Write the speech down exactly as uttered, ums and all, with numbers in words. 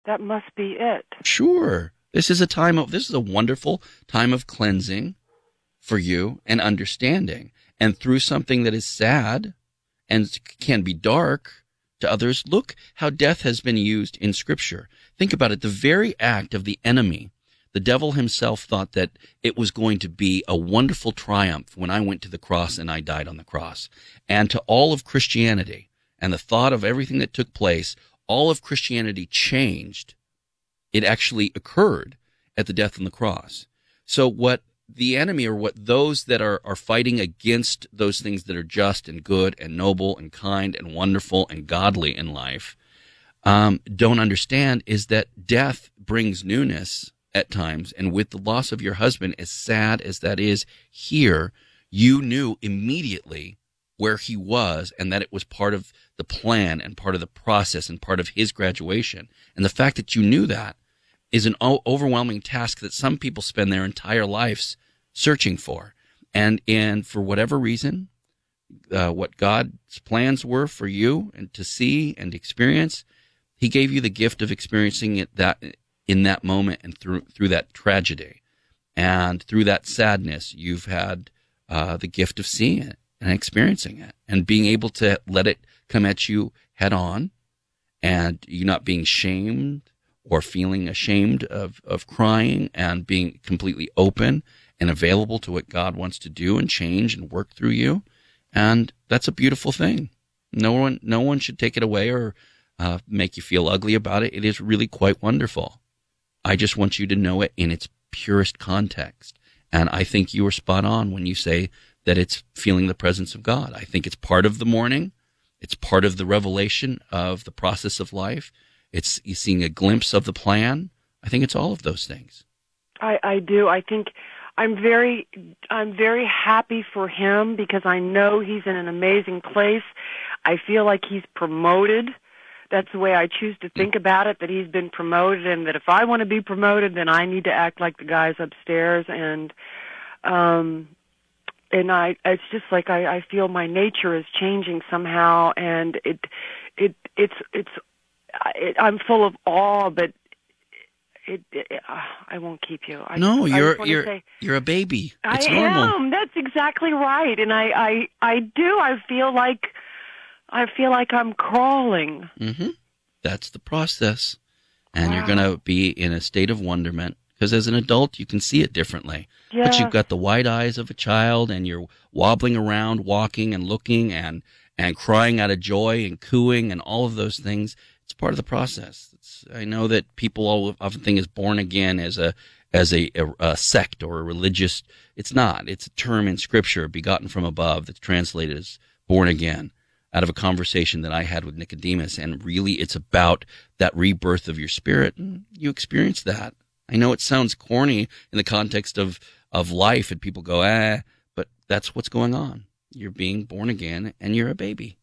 That must be it. Sure. This is a time of, this is a wonderful time of cleansing for you and understanding. And through something that is sad and can be dark to others, look how death has been used in Scripture. Think about it. The very act of the enemy, the devil himself thought that it was going to be a wonderful triumph when I went to the cross and I died on the cross. And to all of Christianity and the thought of everything that took place, all of Christianity changed. It actually occurred at the death on the cross. So what the enemy, or what those that are, are fighting against those things that are just and good and noble and kind and wonderful and godly in life, um, don't understand is that death brings newness at times. And with the loss of your husband, as sad as that is here, you knew immediately where he was and that it was part of the plan and part of the process and part of his graduation. And the fact that you knew that is an o- overwhelming task that some people spend their entire lives searching for. And and for whatever reason, uh, what God's plans were for you and to see and experience, he gave you the gift of experiencing it that in that moment and through through that tragedy. And through that sadness, you've had uh, the gift of seeing it and experiencing it and being able to let it come at you head on, and you not being shamed or feeling ashamed of, of crying, and being completely open and available to what God wants to do and change and work through you. And that's a beautiful thing. No one, no one should take it away or uh, make you feel ugly about it. It is really quite wonderful. I just want you to know it in its purest context. And I think you are spot on when you say that it's feeling the presence of God. I think it's part of the mourning. It's part of the revelation of the process of life. It's seeing a glimpse of the plan. I think it's all of those things. I, I do. I think I'm very, I'm very happy for him because I know he's in an amazing place. I feel like he's promoted. That's the way I choose to think about it, that he's been promoted, and that if I want to be promoted, then I need to act like the guys upstairs. And, um, and I, it's just like I, I feel my nature is changing somehow, and it, it, it's, it's, it, I'm full of awe, but it, it uh, I won't keep you. I no, just, you're I you're say, you're a baby. It's I normal. am. That's exactly right, and I, I, I do. I feel like, I feel like I'm crawling. Mm-hmm. That's the process, and wow. You're going to be in a state of wonderment. Because as an adult, you can see it differently. Yes. But you've got the wide eyes of a child, and you're wobbling around, walking and looking and, and crying out of joy and cooing and all of those things. It's part of the process. It's, I know that people all often think is born again as a as a, a, a sect or a religious. It's not. It's a term in Scripture, begotten from above, that's translated as born again, out of a conversation that I had with Nicodemus. And really, it's about that rebirth of your spirit. And you experience that. I know it sounds corny in the context of, of life, and people go, ah, but that's what's going on. You're being born again, and you're a baby.